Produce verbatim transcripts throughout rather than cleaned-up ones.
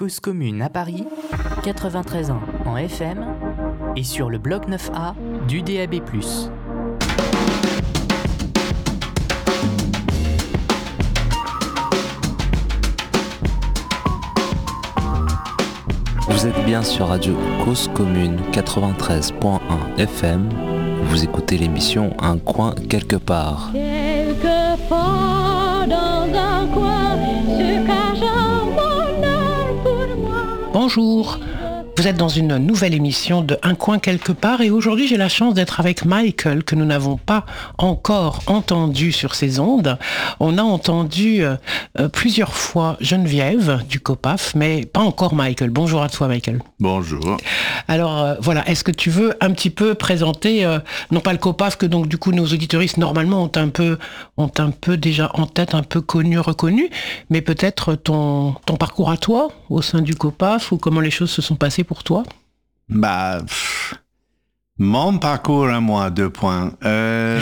Cause Commune à Paris, quatre-vingt-treize ans en F M et sur le bloc neuf A du D A B plus. Vous êtes bien sur Radio Cause Commune quatre-vingt-treize point un F M. Vous écoutez l'émission Un coin quelque part. Quelque part dans un coin se cache un bonheur pour moi. Bonjour, vous êtes dans une nouvelle émission de Un coin quelque part et aujourd'hui j'ai la chance d'être avec Michael que nous n'avons pas encore entendu sur ces ondes. On a entendu euh, euh, plusieurs fois Geneviève du COPAF, mais pas encore Michael. Bonjour à toi Michael. Bonjour. Alors euh, voilà, est-ce que tu veux un petit peu présenter, euh, non pas le COPAF que donc du coup nos auditeuristes normalement ont un peu, ont un peu déjà en tête, un peu connu, reconnu, mais peut-être ton, ton parcours à toi au sein du COPAF ou comment les choses se sont passées pour toi? Bah, pff, mon parcours à moi, deux points. Euh,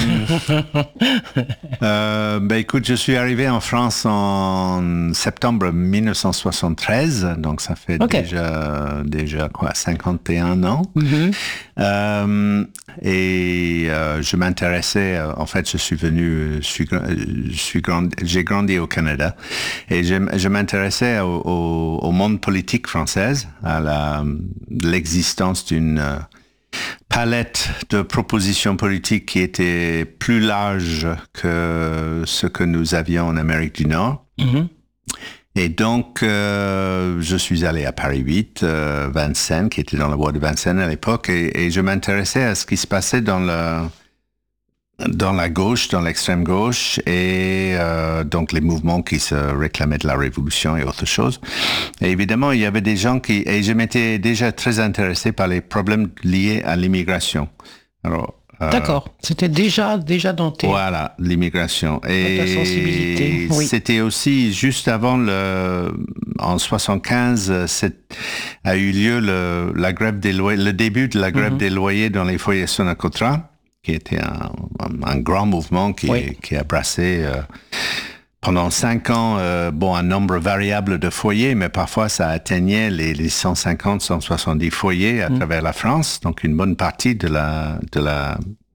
euh, bah, écoute, je suis arrivé en France en septembre dix-neuf cent soixante-treize, donc ça fait okay. déjà, déjà quoi, cinquante et un ans. Mm-hmm. Euh, et euh, je m'intéressais, euh, en fait, je suis venu, je suis, je suis grand, j'ai grandi au Canada et je, je m'intéressais au, au, au monde politique française, à la, l'existence d'une euh, palette de propositions politiques qui était plus large que ce que nous avions en Amérique du Nord. Mm-hmm. Et donc, euh, je suis allé à Paris huit, euh, Vincennes, qui était dans la voie de Vincennes à l'époque, et, et je m'intéressais à ce qui se passait dans la, dans la gauche, dans l'extrême gauche, et euh, donc les mouvements qui se réclamaient de la révolution et autre chose. Et évidemment, il y avait des gens qui... Et je m'étais déjà très intéressé par les problèmes liés à l'immigration. Alors, Euh, D'accord, c'était déjà, déjà dans tes... Voilà, l'immigration. Et ta sensibilité. Oui. C'était aussi juste avant, le, en soixante-quinze, a eu lieu le, la grève des loyers, le début de la grève mm-hmm. des loyers dans les foyers Sonacotra, qui était un, un, un grand mouvement qui, oui. qui a brassé... Euh, Pendant cinq ans, euh, bon, un nombre variable de foyers, mais parfois ça atteignait les, les cent cinquante, cent soixante-dix foyers à mmh. travers la France. Donc une bonne partie de la de la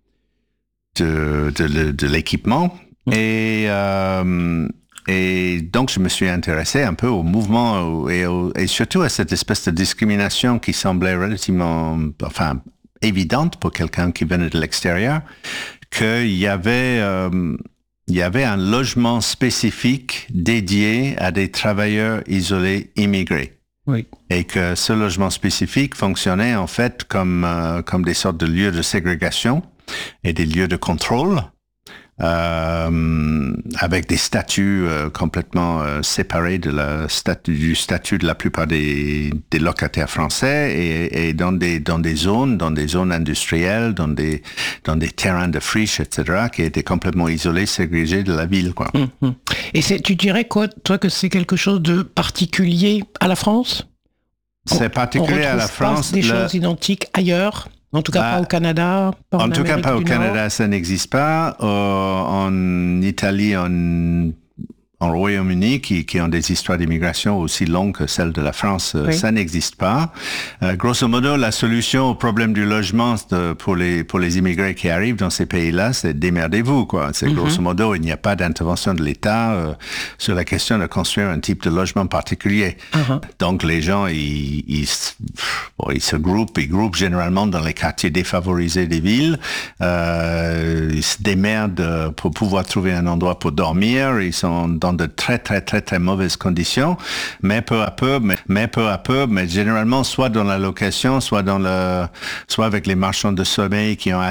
de de, de, de l'équipement. Mmh. Et euh, et donc je me suis intéressé un peu au mouvement et, au, et surtout à cette espèce de discrimination qui semblait relativement, enfin, évidente pour quelqu'un qui venait de l'extérieur, qu'il y avait euh, il y avait un logement spécifique dédié à des travailleurs isolés immigrés. Oui. Et que ce logement spécifique fonctionnait en fait comme, euh, comme des sortes de lieux de ségrégation et des lieux de contrôle, euh, avec des statuts euh, complètement euh, séparés de la statu, du statut de la plupart des, des locataires français et, et dans des dans des zones, dans des zones industrielles, dans des dans des terrains de friche, et cetera, qui étaient complètement isolés, ségrégés de la ville, quoi. Mmh. Et c'est, tu dirais quoi, toi, que c'est quelque chose de particulier à la France? C'est particulier à la France. Des le... choses identiques ailleurs? En tout cas, bah, pas au Canada, pas en, en tout Amérique cas, pas au du Canada, Nord. ça n'existe pas. Euh, en Italie, en, en Royaume-Uni, qui, qui ont des histoires d'immigration aussi longues que celles de la France, oui. ça n'existe pas. Euh, grosso modo, la solution au problème du logement de, pour les pour les immigrés qui arrivent dans ces pays-là, c'est démerdez-vous, quoi. C'est mm-hmm. grosso modo, il n'y a pas d'intervention de l'État euh, sur la question de construire un type de logement particulier. Uh-huh. Donc les gens, ils, ils, bon, ils se groupent, ils groupent généralement dans les quartiers défavorisés des villes. Euh, ils se démerdent pour pouvoir trouver un endroit pour dormir. Ils sont dans de très très très très mauvaises conditions, mais peu à peu, mais, mais peu à peu, mais généralement soit dans la location, soit dans le, soit avec les marchands de sommeil qui ont